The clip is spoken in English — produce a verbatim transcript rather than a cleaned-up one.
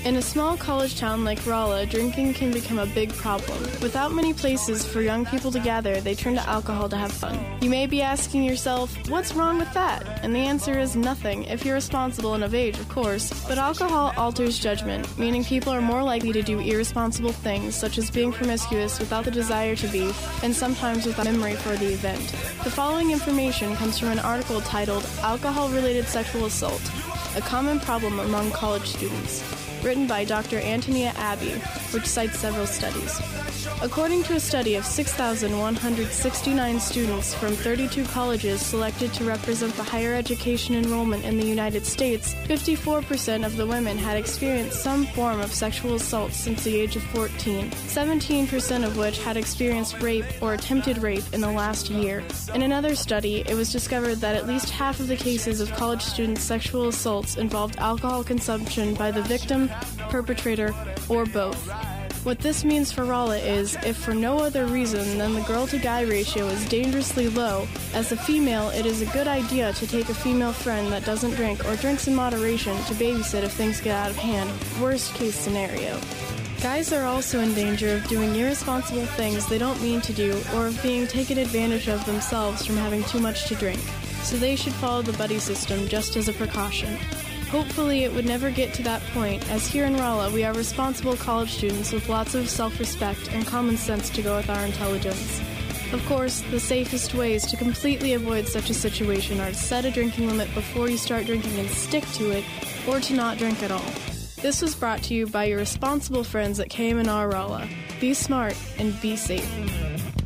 In a small college town like Rolla, drinking can become a big problem. Without many places for young people to gather, they turn to alcohol to have fun. You may be asking yourself, what's wrong with that? And the answer is nothing, if you're responsible and of age, of course. But alcohol alters judgment, meaning people are more likely to do irresponsible things, such as being promiscuous without the desire to be, and sometimes without memory for the event. The following information comes from an article titled Alcohol-Related Sexual Assault, a common problem among college students, written by Doctor Antonia Abbey, which cites several studies. According to a study of six thousand one hundred sixty-nine students from thirty-two colleges selected to represent the higher education enrollment in the United States, fifty-four percent of the women had experienced some form of sexual assault since the age of fourteen, seventeen percent of which had experienced rape or attempted rape in the last year. In another study, it was discovered that at least half of the cases of college students' sexual assaults involved alcohol consumption by the victim, perpetrator, or both. What this means for Rolla is, if for no other reason than the girl-to-guy ratio is dangerously low, as a female it is a good idea to take a female friend that doesn't drink or drinks in moderation to babysit if things get out of hand, worst case scenario. Guys are also in danger of doing irresponsible things they don't mean to do or of being taken advantage of themselves from having too much to drink, so they should follow the buddy system just as a precaution. Hopefully it would never get to that point, as here in Rolla we are responsible college students with lots of self-respect and common sense to go with our intelligence. Of course, the safest ways to completely avoid such a situation are to set a drinking limit before you start drinking and stick to it, or to not drink at all. This was brought to you by your responsible friends at K M N R Rolla. Be smart and be safe.